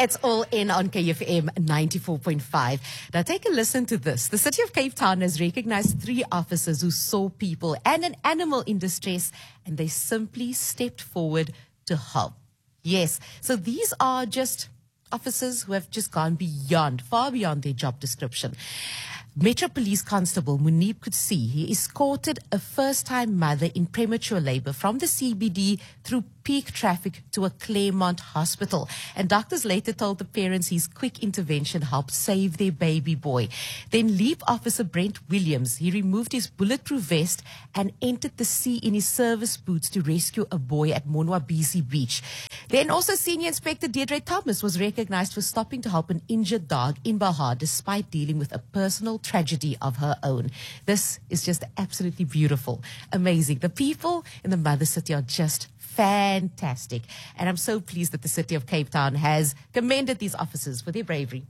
It's all in on KFM 94.5. Now take a listen to this. The city of Cape Town has recognized 3 officers who saw people and an animal in distress, and they simply stepped forward to help. Yes, so these are just officers who have just gone far beyond their job description. Metro Police Constable Munib Kutsi, he escorted a first-time mother in premature labor from the CBD through peak traffic to a Claremont hospital. And doctors later told the parents his quick intervention helped save their baby boy. Then Leap Officer Brent Williams, he removed his bulletproof vest and entered the sea in his service boots to rescue a boy at Monwabisi Beach. Then also Senior Inspector Deirdre Thomas was recognized for stopping to help an injured dog in Bahar despite dealing with a personal tragedy of her own. This is just absolutely beautiful, amazing. The people in the mother city are just fantastic. And I'm so pleased that the city of Cape Town has commended these officers for their bravery.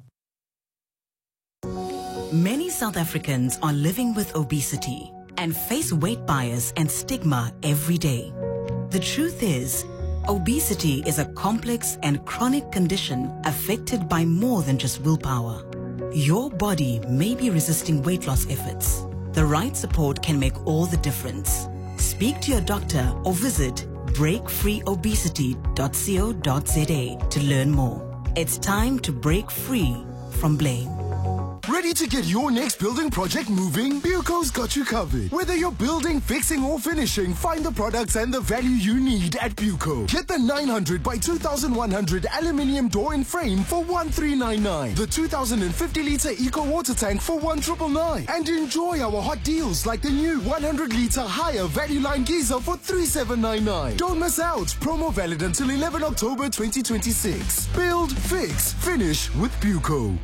Many South Africans are living with obesity and face weight bias and stigma every day. The truth is, obesity is a complex and chronic condition affected by more than just willpower. Your body may be resisting weight loss efforts. The right support can make all the difference. Speak to your doctor or visit breakfreeobesity.co.za to learn more. It's time to break free from blame. Ready to get your next building project moving? Buco's got you covered. Whether you're building, fixing or finishing, find the products and the value you need at Buco. Get the 900 by 2100 aluminium door and frame for 1399. The 2050-litre Eco water tank for 1999. And enjoy our hot deals like the new 100-litre higher value line geyser for 3799. Don't miss out. Promo valid until 11 October 2026. Build, fix, finish with Buco.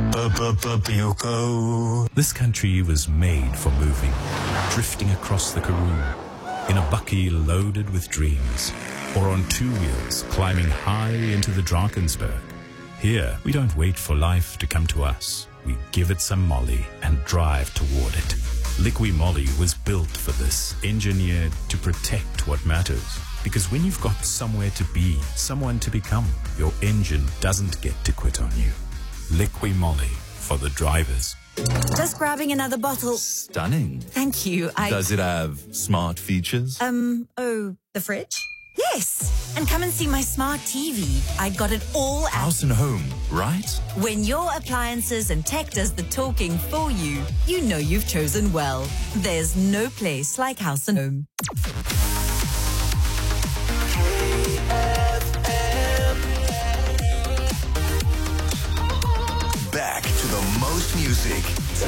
This country was made for moving, drifting across the Karoo, in a bucky loaded with dreams, or on 2 wheels climbing high into the Drakensberg. Here, we don't wait for life to come to us. We give it some Molly and drive toward it. Liqui Moly was built for this, engineered to protect what matters. Because when you've got somewhere to be, someone to become, your engine doesn't get to quit on you. Liqui Moly for the drivers. Just grabbing another bottle. Stunning. Thank you. Does it have smart features? The fridge? Yes. And come and see my smart TV. I got it all out. House and home, right? When your appliances and tech does the talking for you, you know you've chosen well. There's no place like House and Home. Back to the most music.